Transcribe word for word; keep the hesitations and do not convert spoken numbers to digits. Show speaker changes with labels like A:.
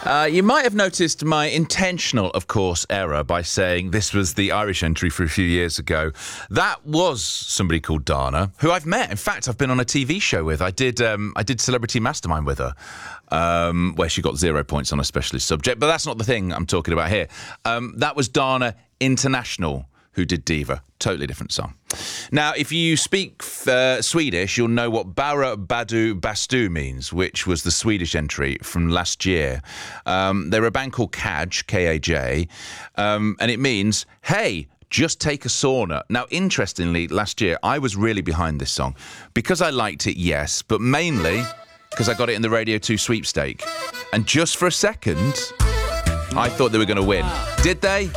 A: Uh, you might have noticed my intentional, of course, error by saying this was the Irish entry for a few years ago. That was somebody called Dana, who I've met. In fact, I've been on a T V show with. I did um, I did Celebrity Mastermind with her, um, where she got zero points on a specialist subject. But that's not the thing I'm talking about here. Um, that was Dana International, who did Diva. Totally different song. Now, if you speak uh, Swedish, you'll know what Bara Badu Bastu means, which was the Swedish entry from last year. Um, they were a band called Kaj, K A J, um, and it means, hey, just take a sauna. Now, interestingly, last year, I was really behind this song. Because I liked it, yes, but mainly because I got it in the Radio two sweepstake. And just for a second, I thought they were going to win. Did they?